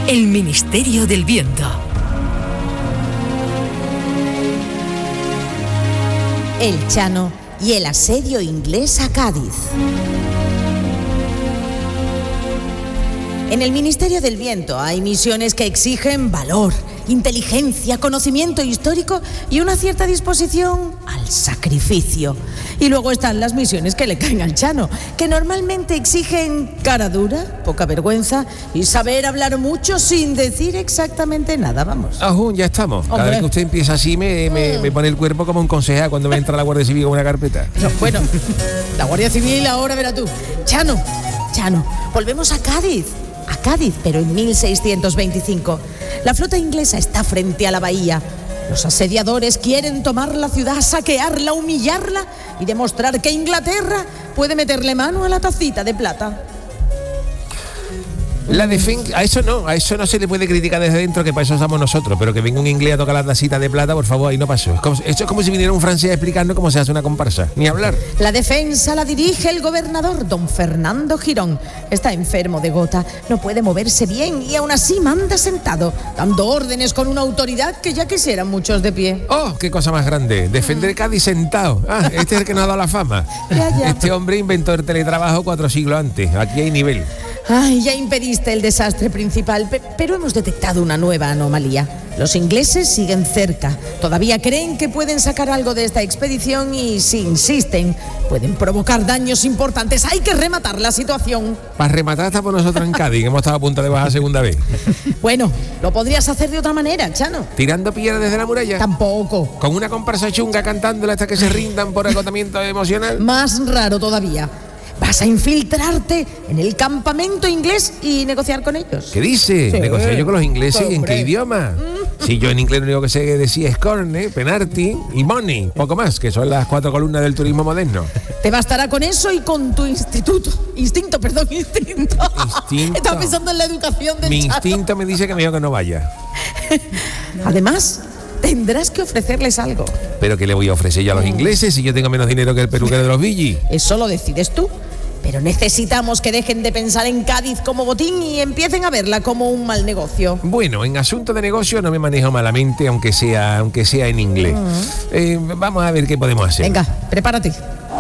El Ministerio del Viento. El Chano y el asedio inglés a Cádiz. En el Ministerio del Viento hay misiones que exigen valor, inteligencia, conocimiento histórico y una cierta disposición al sacrificio. Y luego están las misiones que le caen al Chano, que normalmente exigen cara dura, poca vergüenza y saber hablar mucho sin decir exactamente nada, vamos. Ya estamos. Cada Hombre. vez que usted empieza así me pone el cuerpo como un concejal cuando me entra la Guardia Civil con una carpeta. Pero bueno, la Guardia Civil ahora verá tú. Chano, volvemos a Cádiz, pero en 1625. La flota inglesa está frente a la bahía. Los asediadores quieren tomar la ciudad, saquearla, humillarla y demostrar que Inglaterra puede meterle mano a la tacita de plata. La defensa, a eso no se le puede criticar desde dentro, que para eso estamos nosotros, pero que venga un inglés a tocar la tacita de plata, por favor, ahí no pasó. Esto es como si viniera un francés a explicarnos cómo se hace una comparsa, ni hablar. La defensa la dirige el gobernador, don Fernando Girón. Está enfermo de gota, no puede moverse bien y aún así manda sentado, dando órdenes con una autoridad que ya quisieran muchos de pie. ¡Oh, qué cosa más grande! Defender Cádiz sentado. Este es el que nos ha dado la fama. Ya. Este hombre inventó el teletrabajo 4 siglos antes. Aquí hay nivel. Ay, ya impediste el desastre principal, pero hemos detectado una nueva anomalía. Los ingleses siguen cerca. Todavía creen que pueden sacar algo de esta expedición y, si insisten, pueden provocar daños importantes. Hay que rematar la situación. Para rematar está por nosotros en Cádiz, que hemos estado a punto de bajar segunda vez. Bueno, lo podrías hacer de otra manera, Chano. ¿Tirando piedras desde la muralla? Tampoco. ¿Con una comparsa chunga cantándola hasta que se rindan por agotamiento emocional? Más raro todavía. Vas a infiltrarte en el campamento inglés y negociar con ellos. ¿Qué dice? Sí. ¿Negociar yo con los ingleses? ¿Y en Hombre. qué idioma? Si yo en inglés lo único que sé decir es corne, penalti y money, poco más, que son las 4 columnas del turismo moderno. Te bastará con eso y con tu instinto. Instinto. Estaba pensando en la educación del Mi Chano. instinto me dice que mejor que no vaya. Además, tendrás que ofrecerles algo. ¿Pero qué le voy a ofrecer yo a los ingleses si yo tengo menos dinero que el peluquero de los Villis? Eso lo decides tú. Pero necesitamos que dejen de pensar en Cádiz como botín y empiecen a verla como un mal negocio. Bueno, en asunto de negocio no me manejo malamente, aunque sea en inglés. Vamos a ver qué podemos hacer. Venga, prepárate.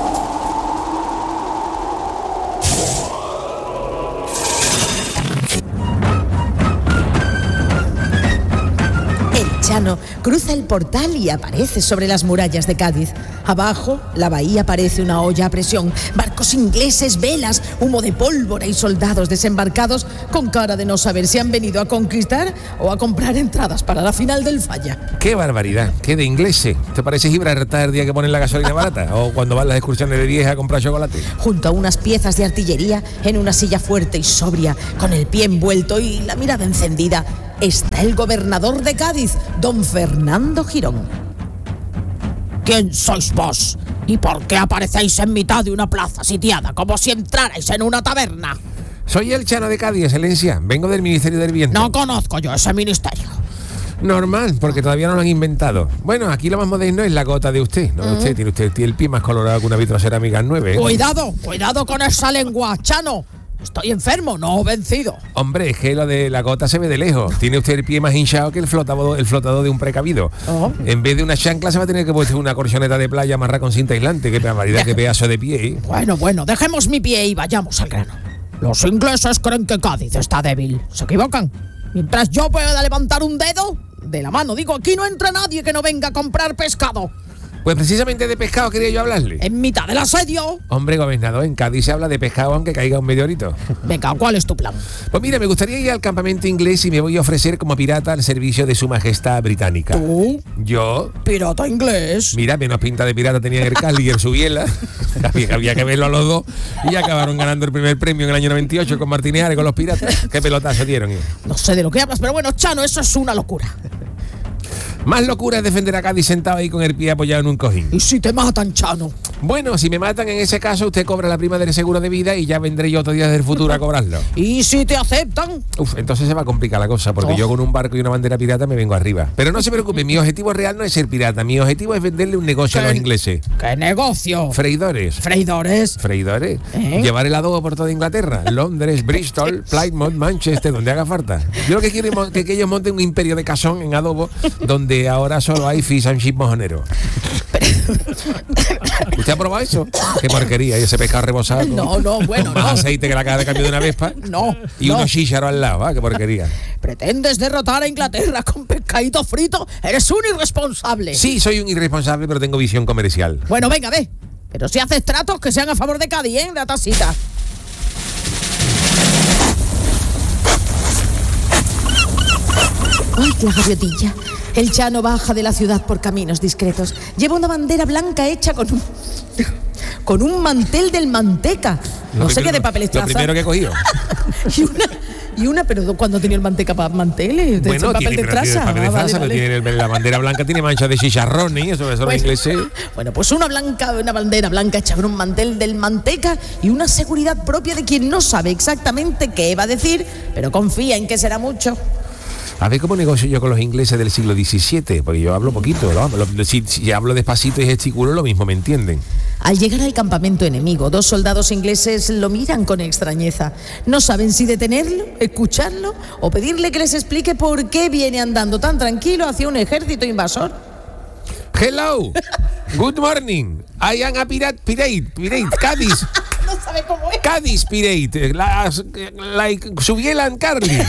El Chano cruza el portal y aparece sobre las murallas de Cádiz. Abajo, la bahía parece una olla a presión. Barcos ingleses, velas, humo de pólvora y soldados desembarcados con cara de no saber si han venido a conquistar o a comprar entradas para la final del Falla. ¡Qué barbaridad! ¡Qué de ingleses! ¿Te parece Gibraltar el día que ponen la gasolina barata? ¿O cuando van las excursiones de 10 a comprar chocolate? Junto a unas piezas de artillería, en una silla fuerte y sobria, con el pie envuelto y la mirada encendida, está el gobernador de Cádiz, don Fernando Girón. ¿Quién sois vos? ¿Y por qué aparecéis en mitad de una plaza sitiada, como si entrarais en una taberna? Soy el Chano de Cádiz, excelencia. Vengo del Ministerio del Viento. No conozco yo ese ministerio. Normal, porque todavía no lo han inventado. Bueno, aquí lo más moderno es la gota de usted. ¿No? Tiene usted el pie más colorado que una vitrocerámica 9. Cuidado con esa lengua, Chano. Estoy enfermo, no vencido. Hombre, es que lo de la gota se ve de lejos. Tiene usted el pie más hinchado que el flotador de un precavido. En vez de una chancla se va a tener que poner una colchoneta de playa amarrada con cinta aislante. Qué barbaridad, qué pedazo de pie, ¿eh? Bueno, dejemos mi pie y vayamos al grano. Los ingleses creen que Cádiz está débil. Se equivocan. Mientras yo pueda levantar un dedo de la mano, digo, aquí no entra nadie que no venga a comprar pescado. Pues precisamente de pescado quería yo hablarle. En mitad del asedio. Hombre, gobernador, en Cádiz se habla de pescado aunque caiga un meteorito. Venga, ¿cuál es tu plan? Pues mira, me gustaría ir al campamento inglés y me voy a ofrecer como pirata al servicio de su majestad británica. ¿Tú? ¿Yo? Pirata inglés. Mira, menos pinta de pirata tenía el Cali y el Subiela. Había que verlo a los dos. Y acabaron ganando el primer premio en el año 98 con Martínez Ares, con los piratas. Qué pelotazo dieron. No sé de lo que hablas, pero bueno, Chano, eso es una locura. Más locura es defender a Cádiz sentado ahí con el pie apoyado en un cojín. ¿Y si te matan, Chano? Bueno, si me matan en ese caso, usted cobra la prima del seguro de vida y ya vendré yo otro día del futuro a cobrarlo. ¿Y si te aceptan? Entonces se va a complicar la cosa, porque yo con un barco y una bandera pirata me vengo arriba. Pero no se preocupe, mi objetivo real no es ser pirata, mi objetivo es venderle un negocio a los ingleses. ¿Qué negocio? Freidores. ¿Freidores? Llevar el adobo por toda Inglaterra, Londres, Bristol, Plymouth, Manchester, donde haga falta. Yo lo que quiero es que ellos monten un imperio de casón en adobo, donde ahora solo hay fish and chip mojonero. ¿Usted ha probado eso? Qué porquería, y ese pescado rebozado. No, bueno, con más aceite que la caja de cambio de una Vespa. Y unos chícharos al lado, qué porquería. ¿Pretendes derrotar a Inglaterra con pescadito frito? Eres un irresponsable. Sí, soy un irresponsable, pero tengo visión comercial. Bueno, venga, ve. Pero si haces tratos que sean a favor de Cádiz, ¿eh? La tacita. ¡Ay, la gaviotilla! El Chano baja de la ciudad por caminos discretos. Lleva una bandera blanca hecha con un mantel del manteca. No sé qué de papel estraza. Lo primero que he cogido. pero ¿cuándo tenía el manteca para manteles? Bueno, papel de estraza. Vale. Tiene la bandera blanca tiene manchas de chicharrones y eso los ingleses. Bueno, pues una bandera blanca hecha con un mantel del manteca y una seguridad propia de quien no sabe exactamente qué va a decir, pero confía en que será mucho. A ver cómo negocio yo con los ingleses del siglo XVII, porque yo hablo poquito, ¿no? Si hablo despacito y gesticulo, lo mismo me entienden. Al llegar al campamento enemigo, 2 soldados ingleses lo miran con extrañeza. No saben si detenerlo, escucharlo o pedirle que les explique por qué viene andando tan tranquilo hacia un ejército invasor. Hello, good morning, I am a pirate, Cádiz. No sabe cómo es. Cádiz pirate, like Subiela and Carly.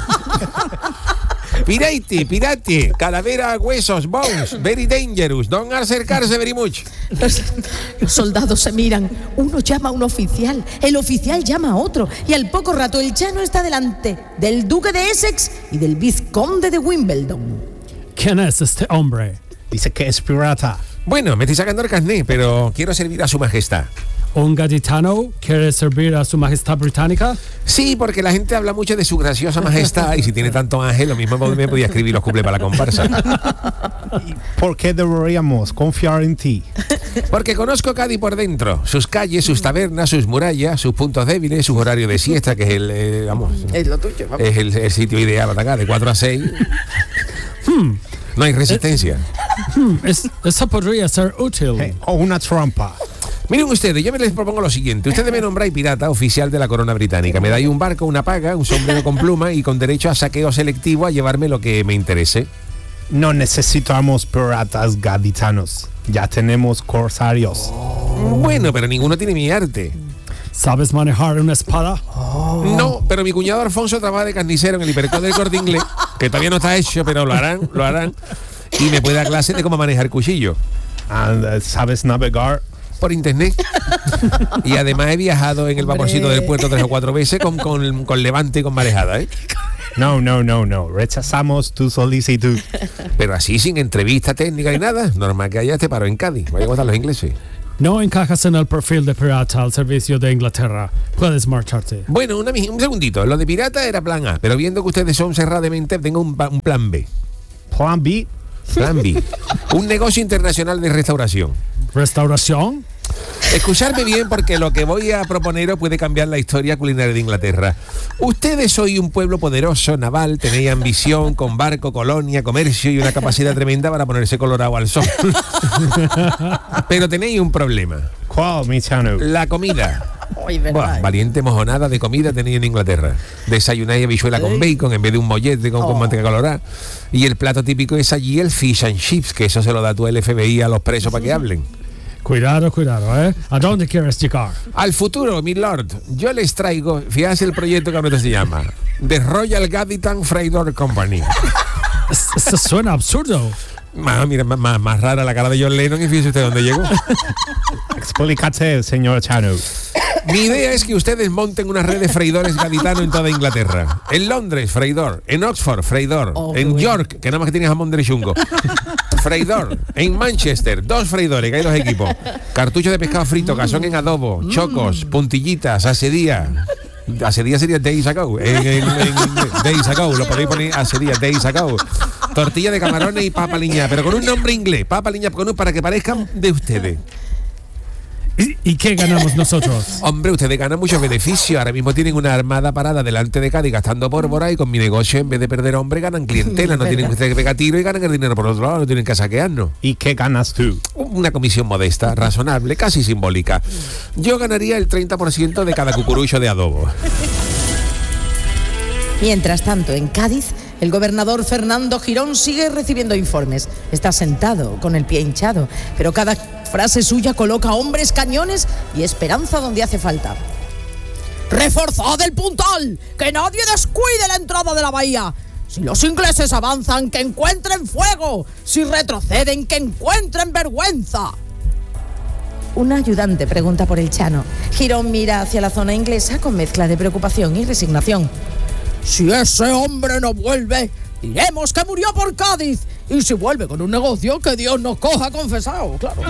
Pirate, calavera, huesos, bones, very dangerous, don't acercarse very much. Los soldados se miran, uno llama a un oficial, el oficial llama a otro, y al poco rato el Chano está delante del duque de Essex y del vizconde de Wimbledon. ¿Quién es este hombre? Dice que es pirata. Bueno, me estoy sacando el carné, pero quiero servir a su majestad. ¿Un gaditano quiere servir a su majestad británica? Sí, porque la gente habla mucho de su graciosa majestad y si tiene tanto ángel, lo mismo me podía escribir los cuplés para la comparsa. ¿Por qué deberíamos confiar en ti? Porque conozco Cádiz por dentro, sus calles, sus tabernas, sus murallas, sus puntos débiles, sus horarios de siesta, que es es lo tuyo, vamos. Es el sitio ideal para atacar, de 4 a 6. No hay resistencia. Eso podría ser útil. O una trampa. Miren ustedes, yo les propongo lo siguiente. Ustedes me nombráis pirata oficial de la corona británica. Me dais un barco, una paga, un sombrero con pluma y con derecho a saqueo selectivo a llevarme lo que me interese. No necesitamos piratas gaditanos. Ya tenemos corsarios. Bueno, pero ninguno tiene mi arte. ¿Sabes manejar una espada? No, pero mi cuñado Alfonso trabaja de carnicero en el hipercor del Corte Inglés, que todavía no está hecho, pero lo harán. Y me puede dar clase de cómo manejar cuchillo. ¿Sabes navegar? Por internet. Y además he viajado en el vaporcito del puerto 3 o 4 veces con levante y con marejada, ¿eh? No. Rechazamos tu solicitud. Pero así, sin entrevista técnica ni nada. Normal que haya este paro en Cádiz. Vaya a gustar los ingleses. No encajas en el perfil de pirata al servicio de Inglaterra. Puedes marcharte. Bueno, un segundito. Lo de pirata era plan A, pero viendo que ustedes son cerradamente, tengo un plan B. ¿Plan B? Plan B. Un negocio internacional de restauración. ¿Restauración? Escuchadme bien porque lo que voy a proponeros puede cambiar la historia culinaria de Inglaterra. Ustedes sois un pueblo poderoso, naval, tenéis ambición, con barco, colonia, comercio y una capacidad tremenda para ponerse colorado al sol. Pero tenéis un problema. ¿Cuál, mi Chano? La comida. Buah, valiente mojonada de comida tenéis en Inglaterra. Desayunáis habichuela con bacon en vez de un mollete con manteca colorada. Y el plato típico es allí el fish and chips, que eso se lo da tú el FBI a los presos para que hablen. Cuidado, ¿eh? ¿A dónde quieres llegar? Al futuro, mi lord. Yo les traigo, fíjate el proyecto que ahora se llama The Royal Gaditan Freidor Company. Eso suena absurdo. Mira, más rara la cara de John Lennon y fíjese usted dónde llegó. Explícate, señor Chano. Mi idea es que ustedes monten una red de freidores gaditanos en toda Inglaterra. En Londres, freidor. En Oxford, freidor. En York, que nada más que tiene jamón de chungo. Freidor. En Manchester, 2 freidores, que hay 2 equipos. Cartuchos de pescado frito, cazón en adobo, chocos, puntillitas, asedía. Asedía sería days ago. Days ago, lo podéis poner asedía, days ago. Tortilla de camarones y papa liña, pero con un nombre inglés. Papa liña para que parezcan de ustedes. ¿Y qué ganamos nosotros? Hombre, ustedes ganan muchos beneficios. Ahora mismo tienen una armada parada delante de Cádiz gastando pólvora y con mi negocio, en vez de perder hombre, ganan clientela. No tienen que pegar tiro y ganan el dinero por otro lado. No tienen que saquearnos. ¿Y qué ganas tú? Una comisión modesta, razonable, casi simbólica. Yo ganaría el 30% de cada cucurucho de adobo. Mientras tanto, en Cádiz, el gobernador Fernando Girón sigue recibiendo informes. Está sentado, con el pie hinchado, pero cada frase suya coloca hombres, cañones y esperanza donde hace falta. ¡Reforzad el puntal! ¡Que nadie descuide la entrada de la bahía! Si los ingleses avanzan, que encuentren fuego. Si retroceden, que encuentren vergüenza. Un ayudante pregunta por el Chano. Girón mira hacia la zona inglesa con mezcla de preocupación y resignación. Si ese hombre no vuelve, diremos que murió por Cádiz. Y si vuelve con un negocio, que Dios nos coja confesado, claro.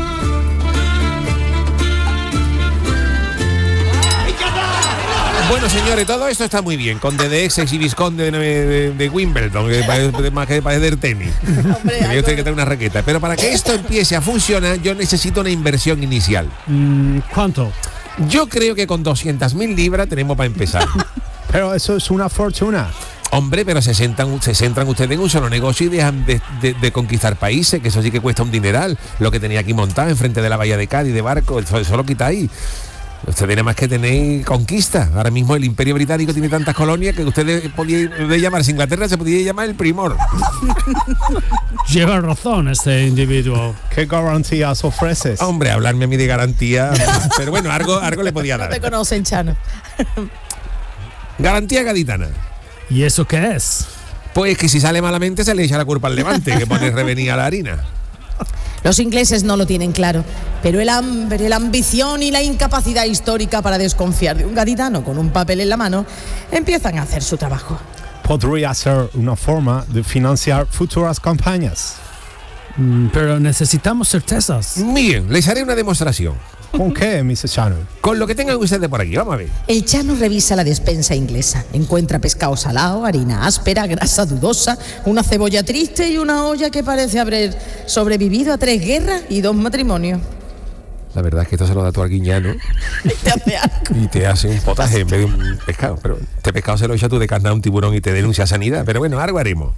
Bueno, señores, todo esto está muy bien. Conde de Essex y Visconde de Wimbledon, que parece más que parece del tenis. Tenía usted que tener una raqueta. Pero para que esto empiece a funcionar, yo necesito una inversión inicial. ¿Cuánto? Yo creo que con 200.000 libras tenemos para empezar. Pero eso es una fortuna. Hombre, pero se centran ustedes en un solo negocio y dejan de conquistar países, que eso sí que cuesta un dineral. Lo que tenía aquí montado enfrente de la bahía de Cádiz, de barco, eso lo quitáis. Usted tiene más que tener conquista. Ahora mismo el Imperio Británico tiene tantas colonias que ustedes podían llamarse Inglaterra, se podía llamar el Primor. Lleva razón este individuo. ¿Qué garantías ofreces? Hombre, hablarme a mí de garantía. Pero bueno, algo le podía No dar. te conocen, Chano. Garantía gaditana. ¿Y eso qué es? Pues que si sale malamente se le echa la culpa al Levante, que pone revenir a la harina. Los ingleses no lo tienen claro, pero el hambre, la ambición y la incapacidad histórica para desconfiar de un gaditano con un papel en la mano empiezan a hacer su trabajo. Podría ser una forma de financiar futuras campañas. Pero necesitamos certezas. Bien, les haré una demostración. ¿Con qué, Mr. Chano? Con lo que tengan ustedes por aquí, vamos a ver. El Chano revisa la despensa inglesa. Encuentra pescado salado, harina áspera, grasa dudosa, una cebolla triste y una olla que parece haber sobrevivido a 3 guerras y 2 matrimonios. La verdad es que esto se lo da tu arguiñano Te hace asco. y te hace un potaje en vez de un pescado. Pero este pescado se lo echa tú de carne a un tiburón y te denuncia a sanidad. Pero bueno, algo haremos.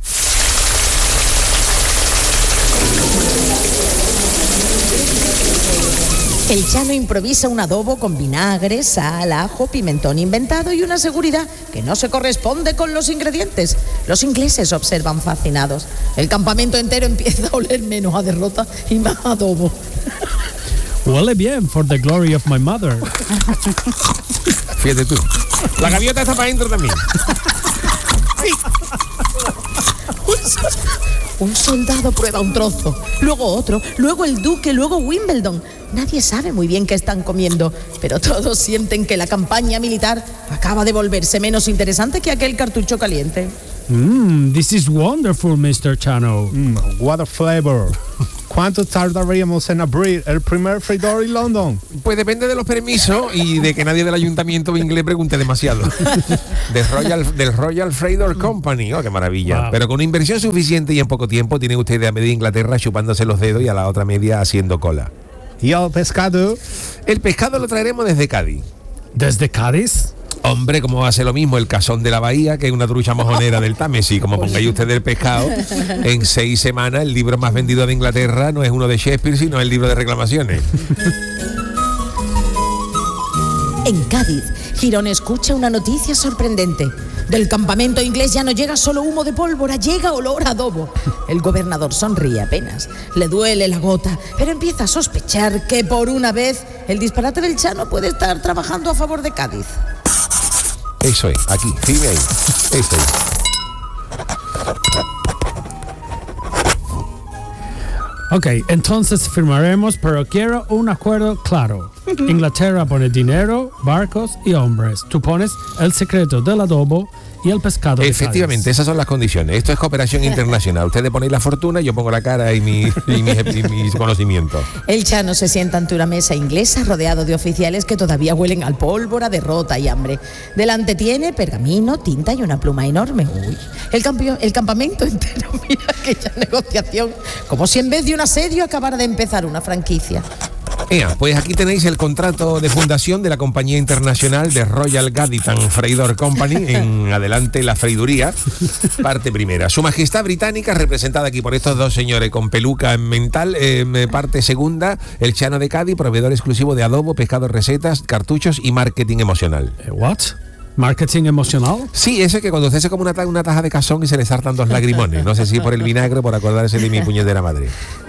El Chano improvisa un adobo con vinagre, sal, ajo, pimentón inventado y una seguridad que no se corresponde con los ingredientes. Los ingleses observan fascinados. El campamento entero empieza a oler menos a derrota y más a adobo. Huele bien, for the glory of my mother. Fíjate tú. La gaviota está para adentro también. Un soldado prueba un trozo, luego otro, luego el duque, luego Wimbledon. Nadie sabe muy bien qué están comiendo, pero todos sienten que la campaña militar acaba de volverse menos interesante que aquel cartucho caliente. This is wonderful, Mr. Chano. What a flavor. ¿Cuánto tardaríamos en abrir el primer freidor en London? Pues depende de los permisos y de que nadie del ayuntamiento inglés pregunte demasiado. Del Royal Freidor Company. Oh, qué maravilla. Wow. Pero con una inversión suficiente y en poco tiempo tiene usted a media Inglaterra chupándose los dedos y a la otra media haciendo cola. ¿Y el pescado? El pescado lo traeremos desde Cádiz. ¿Desde Cádiz? Hombre, ¿cómo va a ser lo mismo el cazón de la bahía que una trucha mojonera del Támesis? Como pongáis usted el pescado, en 6 semanas el libro más vendido de Inglaterra no es uno de Shakespeare, sino el libro de reclamaciones. En Cádiz, Girón escucha una noticia sorprendente. Del campamento inglés ya no llega solo humo de pólvora, llega olor a adobo. El gobernador sonríe apenas, le duele la gota, pero empieza a sospechar que por una vez el disparate del Chano puede estar trabajando a favor de Cádiz. Eso es, aquí, firme ahí. Eso es. Ok, entonces firmaremos, pero quiero un acuerdo claro. Inglaterra pone dinero, barcos y hombres. Tú pones el secreto del adobo y el pescado de Efectivamente, Cádiz. esas son las condiciones. Esto es cooperación internacional. Ustedes ponéis la fortuna, yo pongo la cara y mis conocimientos. El Chano se sienta ante una mesa inglesa rodeado de oficiales que todavía huelen al pólvora, derrota y hambre. Delante tiene pergamino, tinta y una pluma enorme. Uy, el campamento entero mira aquella negociación, como si en vez de un asedio acabara de empezar una franquicia. Pues aquí tenéis el contrato de fundación de la compañía internacional de Royal Gaditan Freidor Company, en adelante la freiduría, parte primera. Su Majestad Británica, representada aquí por estos dos señores con peluca mental, parte segunda, el Chano de Cádiz, proveedor exclusivo de adobo, pescado, recetas, cartuchos y marketing emocional. ¿What? ¿Marketing emocional? Sí, ese que cuando usted se come una taja de cazón y se le saltan dos lagrimones. No sé si por el vinagre o por acordarse de mi puñetera madre.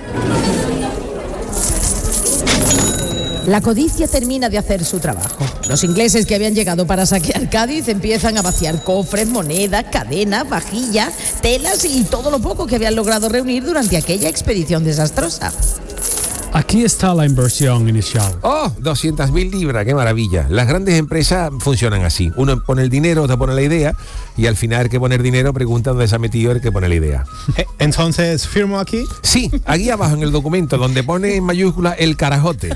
La codicia termina de hacer su trabajo. Los ingleses que habían llegado para saquear Cádiz empiezan a vaciar cofres, monedas, cadenas, vajillas, telas y todo lo poco que habían logrado reunir durante aquella expedición desastrosa. Aquí está la inversión inicial. ¡Oh! 200.000 libras, qué maravilla. Las grandes empresas funcionan así. Uno pone el dinero, otro pone la idea, y al final el que pone el dinero pregunta dónde se ha metido el que pone la idea. Entonces, ¿firmo aquí? Sí, aquí abajo en el documento, donde pone en mayúscula el carajote.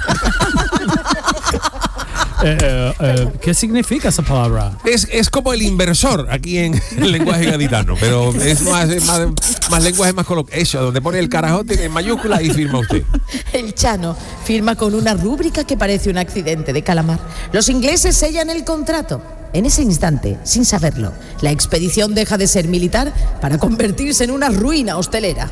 ¿Qué significa esa palabra? Es como el inversor aquí en el lenguaje gaditano, pero es más lenguaje más coloquial. Eso, donde pone el carajote en mayúscula y firma usted. El Chano firma con una rúbrica que parece un accidente de calamar. Los ingleses sellan el contrato. En ese instante, sin saberlo, la expedición deja de ser militar para convertirse en una ruina hostelera.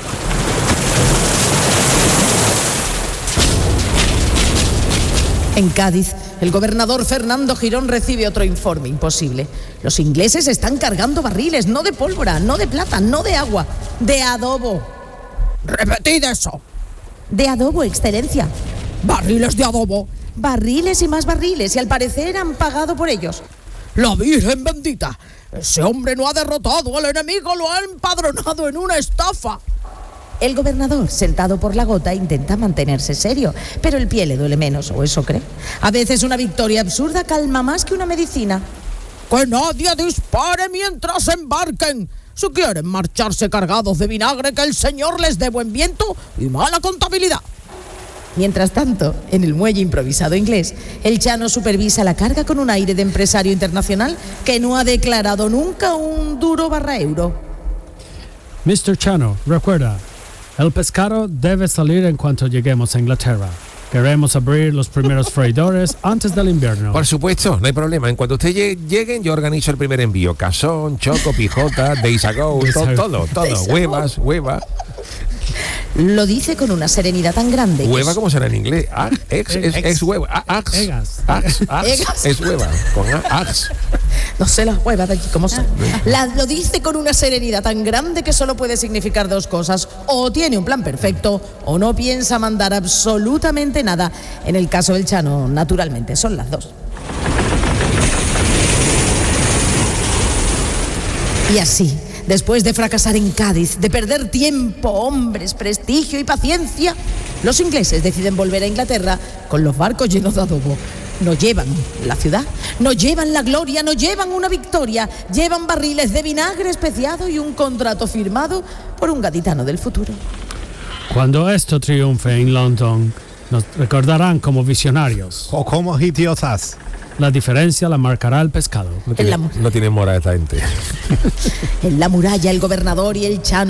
En Cádiz, el gobernador Fernando Girón recibe otro informe imposible. Los ingleses están cargando barriles, no de pólvora, no de plata, no de agua, de adobo. Repetid eso. De adobo, excelencia. Barriles de adobo. Barriles y más barriles, y al parecer han pagado por ellos. La Virgen bendita. Ese hombre no ha derrotado al enemigo, lo ha empadronado en una estafa. El gobernador, sentado por la gota, intenta mantenerse serio, pero el pie le duele menos, o eso cree. A veces una victoria absurda calma más que una medicina. Que nadie dispare mientras embarquen. Si quieren marcharse cargados de vinagre, que el Señor les dé buen viento y mala contabilidad. Mientras tanto, en el muelle improvisado inglés, el Chano supervisa la carga con un aire de empresario internacional que no ha declarado nunca un duro barra euro. Mr. Chano, recuerda, el pescado debe salir en cuanto lleguemos a Inglaterra. Queremos abrir los primeros freidores antes del invierno. Por supuesto, no hay problema. En cuanto ustedes lleguen, yo organizo el primer envío. Cazón, choco, pijota, days ago, todo. Huevas. Lo dice con una serenidad tan grande. ¿Hueva cómo será en inglés? Ex hueva. Ax. Es hueva. Con ax. No sé las huevas de aquí cómo son. Lo dice con una serenidad tan grande que solo puede significar dos cosas. O tiene un plan perfecto o no piensa mandar absolutamente nada. En el caso del Chano, naturalmente, son las dos. Y así, después de fracasar en Cádiz, de perder tiempo, hombres, prestigio y paciencia, los ingleses deciden volver a Inglaterra con los barcos llenos de adobo. No llevan la ciudad, no llevan la gloria, no llevan una victoria, llevan barriles de vinagre especiado y un contrato firmado por un gaditano del futuro. Cuando esto triunfe en London, nos recordarán como visionarios. O como idiotas. La diferencia la marcará el pescado. No tiene mora esta gente. En la muralla, el gobernador y el Chano